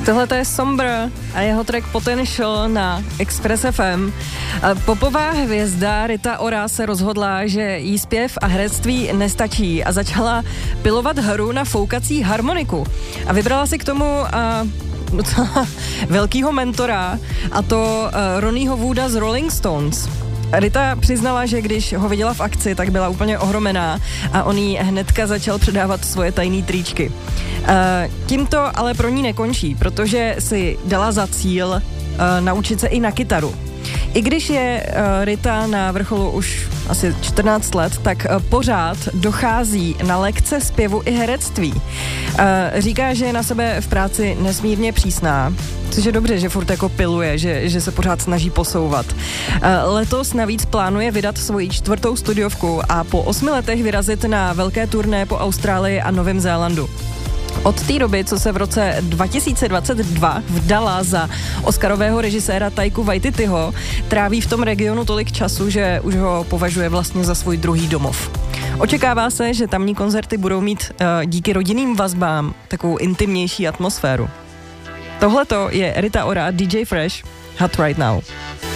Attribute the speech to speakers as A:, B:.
A: Tohle je Sombr a jeho track Potential na Express FM. Popová hvězda Rita Ora se rozhodla, že jí zpěv a herectví nestačí a začala pilovat hru na foukací harmoniku. A vybrala si k tomu docela velkýho mentora, a to Ronnieho Wooda z Rolling Stones. Rita přiznala, že když ho viděla v akci, tak byla úplně ohromená a on jí hnedka začal předávat svoje tajný tričky. Tím to ale pro ní nekončí, protože si dala za cíl naučit se i na kytaru. I když je Rita na vrcholu už asi 14 let, tak pořád dochází na lekce zpěvu i herectví. Říká, že je na sebe v práci nesmírně přísná, což je dobře, že furt jako piluje, že se pořád snaží posouvat. Letos navíc plánuje vydat svoji 4. studiovku a po 8 letech vyrazit na velké turné po Austrálii a Novém Zélandu. Od té doby, co se v roce 2022 vdala za Oscarového režiséra Taiku Waititiho, tráví v tom regionu tolik času, že už ho považuje vlastně za svůj druhý domov. Očekává se, že tamní koncerty budou mít díky rodinným vazbám takovou intimnější atmosféru. Tohleto je Rita Ora, DJ Fresh, Hot Right Now.